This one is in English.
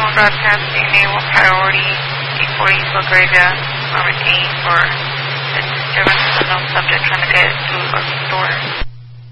911 broadcasting, naval priority, 840 LaGravia, Department 8 for a disturbance of unknown subject trying to get to a store.